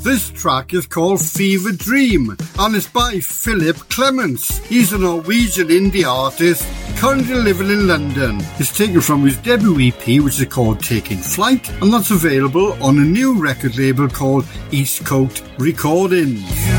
This track is called Fever Dream and it's by Philip Clements. He's a Norwegian indie artist currently living in London. It's taken from his debut EP, which is called Taking Flight, and that's available on a new record label called East Coast Recordings.